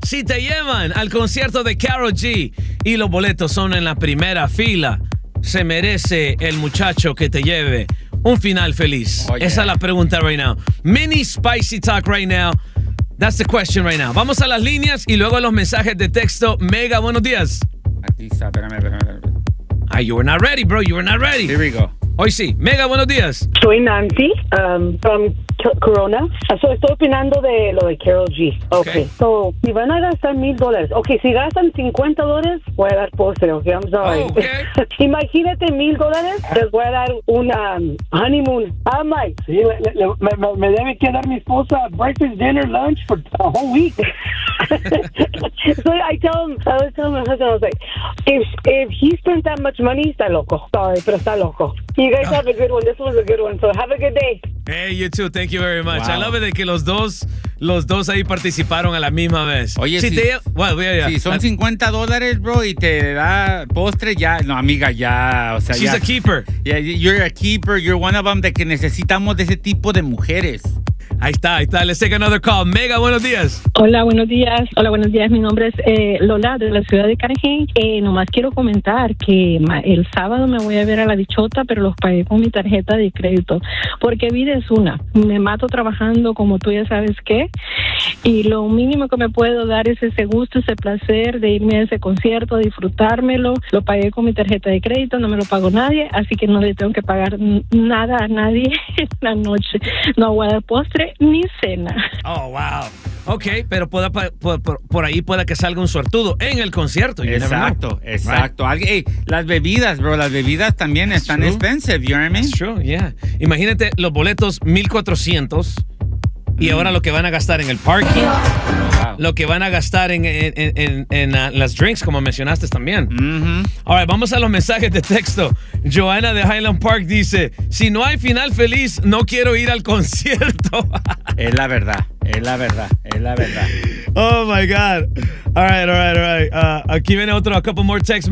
Si te llevan al concierto de Karol G y los boletos son en la primera fila, ¿se merece el muchacho que te lleve un final feliz? Oh, yeah. Esa es la pregunta right now. Mini Spicy Talk right now. That's the question right now. Vamos a las líneas y luego a los mensajes de texto. Mega, buenos días. Espérame. Ah, you were not ready, bro. You were not ready. Here we go. Hoy sí. Mega, buenos días. Soy Nancy, from Corona. Estoy opinando de lo de Karol G. Okay. So, si van a gastar $1,000. Okay, si gastan $50, voy a dar postre. Okay, I'm sorry. Oh, okay. Imagínate $1,000, les voy a dar un honeymoon. I'm like, sí, me debe quedar mi esposa breakfast, dinner, lunch for a whole week. So I was telling my husband, I was like, if he spent that much money, está loco. Sorry, pero está loco. You guys have a good one. This was a good one. So have a good day. Hey, you too. Thank you very much. Wow. I love it de que los dos ahí participaron a la misma vez. Oye, si son $50, bro, y te da postre, ya, no, amiga, ya, o sea, She's ya. a keeper. Yeah, you're a keeper, you're one of them, de que necesitamos de ese tipo de mujeres. Ahí está. Let's take another call. Mega, buenos días. Hola, buenos días. Mi nombre es Lola, de la ciudad de Carnegie. Nomás quiero comentar que el sábado me voy a ver a la bichota, pero los pagué con mi tarjeta de crédito. Porque vida es una. Me mato trabajando, como tú ya sabes qué. Y lo mínimo que me puedo dar es ese gusto, ese placer de irme a ese concierto, disfrutármelo. Lo pagué con mi tarjeta de crédito, no me lo pagó nadie, así que no le tengo que pagar nada a nadie en la noche. No voy a dar postre ni cena. Oh, wow. Ok, pero por ahí pueda que salga un suertudo en el concierto. Exacto. Right. Hey, las bebidas, bro, las bebidas también están expensive, you know what I mean? That's true, yeah. Imagínate los boletos $1,400 y ahora lo que van a gastar en el parking, lo que van a gastar en las drinks, como mencionaste también. All right, vamos a los mensajes de texto. Joanna de Highland Park dice, si no hay final feliz, no quiero ir al concierto. Es la verdad. Oh my God. All right. Aquí viene a couple more texts.